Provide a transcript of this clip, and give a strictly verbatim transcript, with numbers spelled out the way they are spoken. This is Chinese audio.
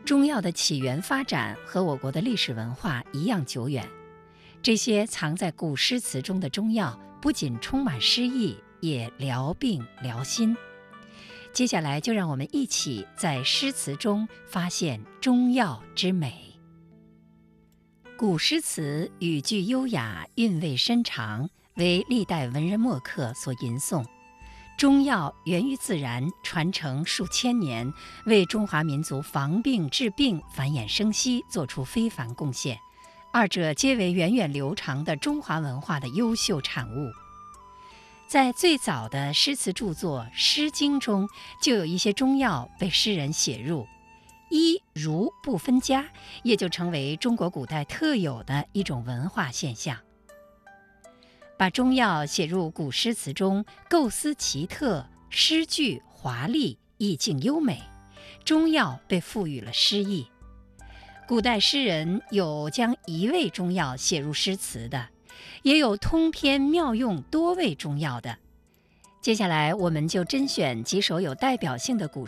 中药的起源发展和我国的历史文化一样久远。这些藏在古诗词中的中药，不仅充满诗意，也疗病疗心。接下来就让我们一起在诗词中发现中药之美。古诗词语句优雅，韵味深长，为历代文人墨客所吟诵。中药源于自然，传承数千年，为中华民族防病治病、繁衍生息做出非凡贡献。二者皆为源远流长的中华文化的优秀产物。在最早的诗词著作《诗经》中，就有一些中药被诗人写入，医儒不分家，也就成为中国古代特有的一种文化现象。把中药写入古诗词中，构思奇特，诗句华丽，意境优美，中药被赋予了诗意。古代诗人有将一味中药写入诗词的，也有通篇妙用多味中药的。接下来我们就甄选几首有代表性的古